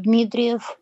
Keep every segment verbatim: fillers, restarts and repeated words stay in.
Дмитриев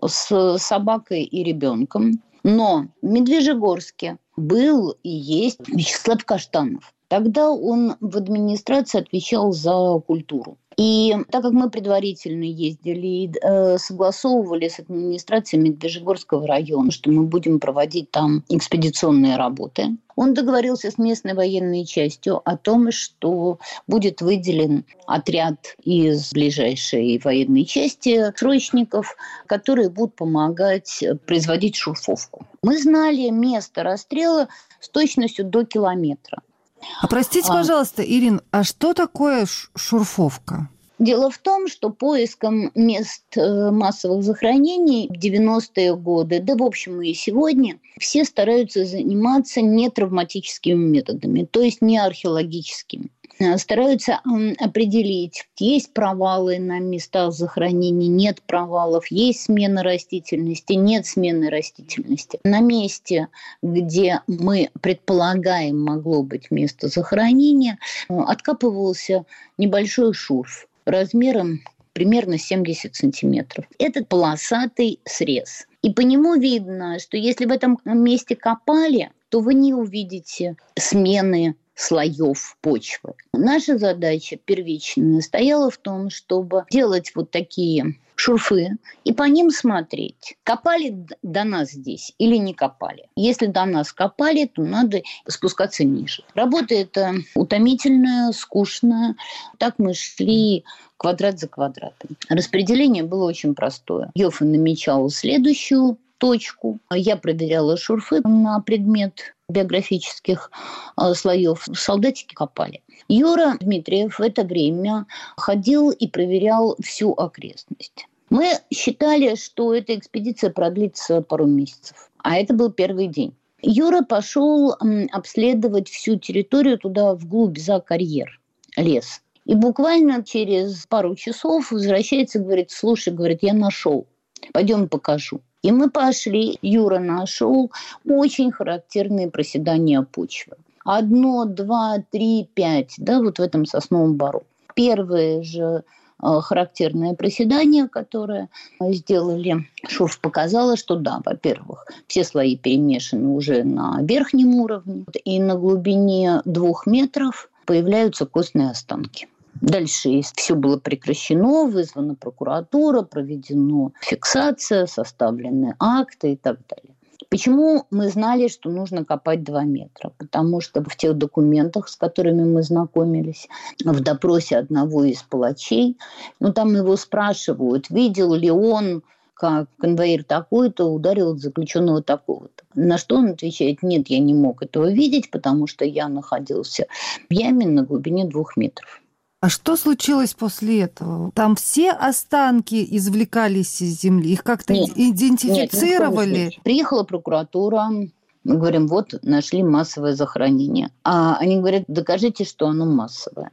с собакой и ребенком. Но в Медвежьегорске был и есть Вячеслав Каштанов. Тогда он в администрации отвечал за культуру. И так как мы предварительно ездили и э, согласовывали с администрацией Медвежьегорского района, что мы будем проводить там экспедиционные работы, он договорился с местной военной частью о том, что будет выделен отряд из ближайшей военной части срочников, которые будут помогать производить шурфовку. Мы знали место расстрела с точностью до километра. А простите, пожалуйста, Ирин, а что такое шурфовка? Дело в том, что поиском мест массовых захоронений в девяностые годы, да, в общем, и сегодня, все стараются заниматься не травматическими методами, то есть не археологическими. Стараются определить, есть провалы на местах захоронений, нет провалов, есть смена растительности, нет смены растительности. На месте, где мы предполагаем могло быть место захоронения, откапывался небольшой шурф размером примерно семьдесят сантиметров. Это полосатый срез. И по нему видно, что если в этом месте копали, то вы не увидите смены слоев почвы. Наша задача первичная стояла в том, чтобы делать вот такие шурфы и по ним смотреть, копали до нас здесь или не копали. Если до нас копали, то надо спускаться ниже. Работа эта утомительная, скучная. Так мы шли квадрат за квадратом. Распределение было очень простое. Йофа намечал следующую точку. Я проверяла шурфы на предмет биографических слоев. Солдатики копали. Юра Дмитриев в это время ходил и проверял всю окрестность. Мы считали, что эта экспедиция продлится пару месяцев. А это был первый день. Юра пошел обследовать всю территорию туда вглубь, за карьер, лес. И буквально через пару часов возвращается и говорит: слушай, говорит, я нашел, пойдем покажу. И мы пошли, Юра нашел очень характерные проседания почвы. Одно, два, три, пять, да, вот в этом сосновом бору. Первое же характерное проседание, которое сделали, шурф показало, что да, во-первых, все слои перемешаны уже на верхнем уровне, и на глубине двух метров появляются костные останки. Дальше все было прекращено, вызвана прокуратура, проведена фиксация, составлены акты и так далее. Почему мы знали, что нужно копать два метра? Потому что в тех документах, с которыми мы знакомились, в допросе одного из палачей, ну, там его спрашивают, видел ли он, как конвоир такой-то ударил заключенного такого-то. На что он отвечает: нет, я не мог этого видеть, потому что я находился в яме на глубине двух метров. А что случилось после этого? Там все останки извлекались из земли? Их как-то нет, идентифицировали? Нет, приехала прокуратура. Мы говорим: вот, нашли массовое захоронение. А они говорят: докажите, что оно массовое.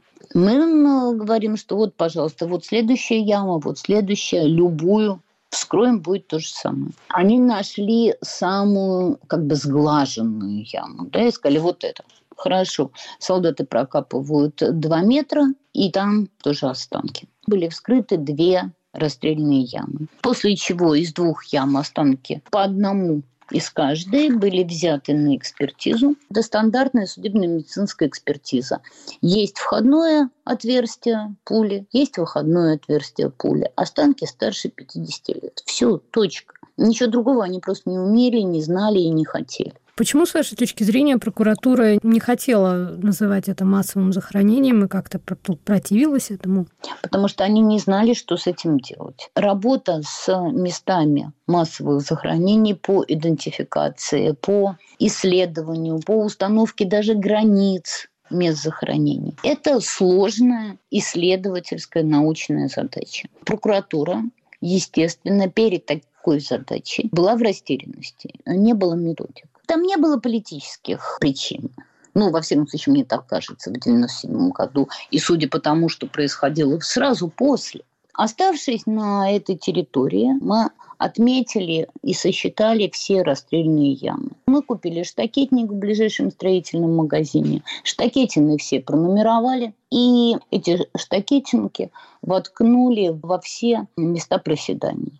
Мы говорим, что вот, пожалуйста, вот следующая яма, вот следующая, любую. Вскроем, будет то же самое. Они нашли самую как бы сглаженную яму. Да, и сказали: вот это. Хорошо. Солдаты прокапывают два метра, и там тоже останки. Были вскрыты две расстрельные ямы. После чего из двух ям останки по одному из каждой были взяты на экспертизу. Это стандартная судебно-медицинская экспертиза. Есть входное отверстие пули, есть выходное отверстие пули. Останки старше пятидесяти лет. Все, точка. Ничего другого они просто не умели, не знали и не хотели. Почему, с вашей точки зрения, прокуратура не хотела называть это массовым захоронением и как-то противилась этому? Потому что они не знали, что с этим делать. Работа с местами массовых захоронений по идентификации, по исследованию, по установке даже границ мест захоронений. Это сложная исследовательская научная задача. Прокуратура, естественно, перед такой задачей была в растерянности. Не было методик. Там не было политических причин. Ну, во всяком случае, мне так кажется, в девяносто седьмом году. И судя по тому, что происходило сразу после. Оставшись на этой территории, мы отметили и сосчитали все расстрельные ямы. Мы купили штакетник в ближайшем строительном магазине. Штакетины все пронумеровали. И эти штакетинки воткнули во все места проседаний.